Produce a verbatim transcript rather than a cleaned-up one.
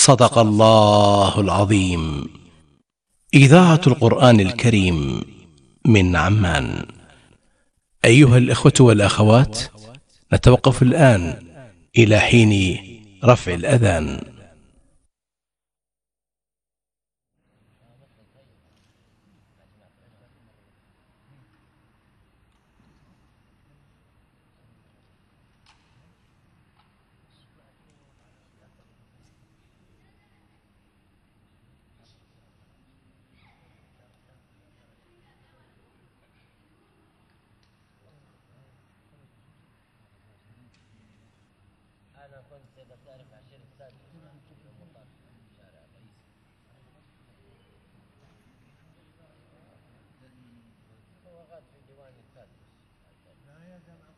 صدق الله العظيم. إذاعة القرآن الكريم من عمان. أيها الإخوة والأخوات، نتوقف الآن إلى حين رفع الأذان. أنا كنت بتعرف عشان السادس شارع الرئيس. هو غاد في ديوان السادس. لا يا جماعة.